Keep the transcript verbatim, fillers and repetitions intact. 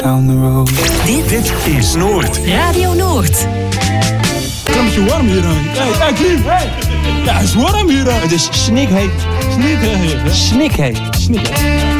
down the road. Dit, Dit is Noord. Radio Noord. Het is warm hier. Hey, hey, Klim. Hey. Ja, het is warm hier. Het is snikheet. Snikheet. Snikheet. Snikheet.